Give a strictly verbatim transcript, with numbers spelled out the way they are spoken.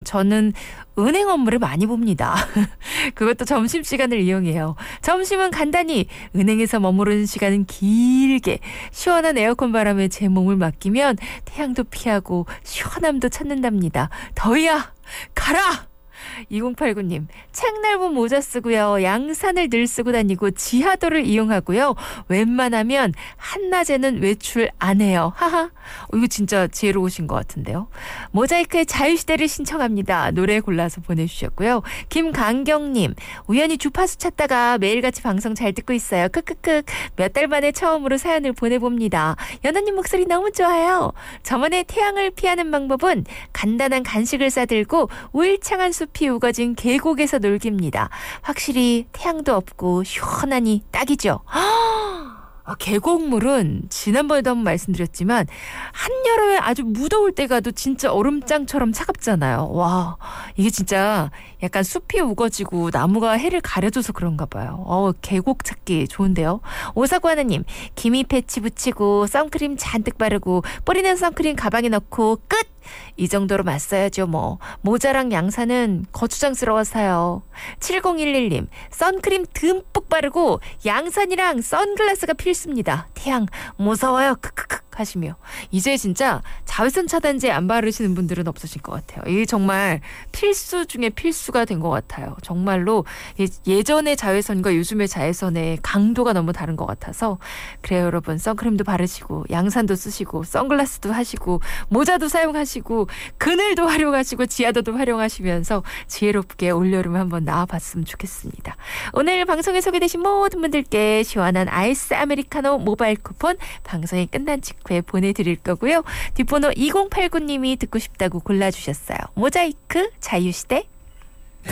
저는 은행 업무를 많이 봅니다. 그것도 점심시간을 이용해요. 점심은 간단히, 은행에서 머무르는 시간은 길게 시원한 에어컨 바람에 제 몸을 맡기면 태양도 피하고 시원함도 찾는답니다. 더위야 가라! 이공팔구 님, 책 넓은 모자 쓰고요. 양산을 늘 쓰고 다니고 지하도를 이용하고요. 웬만하면 한낮에는 외출 안 해요. 하하. 어, 이거 진짜 지혜로우신 것 같은데요. 모자이크의 자유시대를 신청합니다. 노래 골라서 보내주셨고요. 김강경님, 우연히 주파수 찾다가 매일같이 방송 잘 듣고 있어요. 크크크. 몇 달 만에 처음으로 사연을 보내봅니다. 연아님 목소리 너무 좋아요. 저만의 태양을 피하는 방법은 간단한 간식을 싸들고 우일창한 숲이 우거진 계곡에서 놀기입니다. 확실히 태양도 없고 시원하니 딱이죠. 아, 계곡물은 지난번에도 한번 말씀드렸지만 한여름에 아주 무더울 때 가도 진짜 얼음장처럼 차갑잖아요. 와, 이게 진짜 약간 숲이 우거지고 나무가 해를 가려줘서 그런가 봐요. 어, 계곡 찾기 좋은데요. 오사구 하나님, 기미 패치 붙이고 선크림 잔뜩 바르고 뿌리는 선크림 가방에 넣고 끝! 이 정도로 맞서야죠 뭐. 모자랑 양산은 거추장스러워서 사요. 칠공일일 님, 선크림 듬뿍 바르고 양산이랑 선글라스가 필수입니다. 태양 무서워요 크크크 하시며. 이제 진짜 자외선 차단제 안 바르시는 분들은 없으실 것 같아요. 이게 정말 필수 중에 필수가 된 것 같아요. 정말로 예전의 자외선과 요즘의 자외선의 강도가 너무 다른 것 같아서 그래요. 여러분, 선크림도 바르시고 양산도 쓰시고 선글라스도 하시고 모자도 사용하시고 그늘도 활용하시고 지하도도 활용하시면서 지혜롭게 올여름에 한번 나와봤으면 좋겠습니다. 오늘 방송에 소개되신 모든 분들께 시원한 아이스 아메리카노 모바일 쿠폰 방송이 끝난 직후에 보내드릴 거고요. 뒷번호 이공팔구 님이 듣고 싶다고 골라주셨어요. 모자이크 자유시대.